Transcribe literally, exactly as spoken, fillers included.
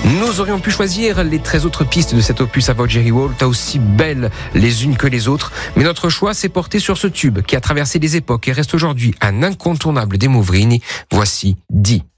Nous aurions pu choisir les treize autres pistes de cet opus About Jerry Walter, aussi belles les unes que les autres, mais notre choix s'est porté sur ce tube qui a traversé les époques et reste aujourd'hui un incontournable des Mouvrini. Voici Dee.